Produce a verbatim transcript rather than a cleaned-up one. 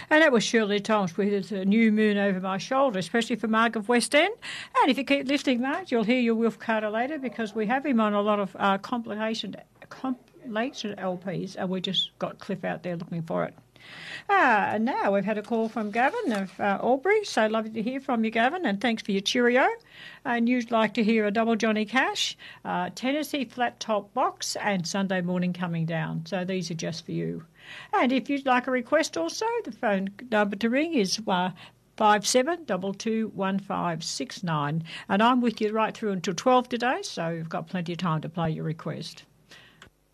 And that was Shirley Thomas with a new moon over my shoulder, especially for Marg of West End. And if you keep lifting, Marg, you'll hear your Wilf Carter later because we have him on a lot of uh, compilation, compilation L Ps, and we just got Cliff out there looking for it. Ah, and now we've had a call from Gavin of uh, Albury, so lovely to hear from you, Gavin, and thanks for your cheerio. And you'd like to hear a double Johnny Cash, uh, Tennessee flat top box, and Sunday morning coming down. So these are just for you. And if you'd like a request also, the phone number to ring is uh, five seven two two one five six nine. And I'm with you right through until twelve today, so you've got plenty of time to play your request.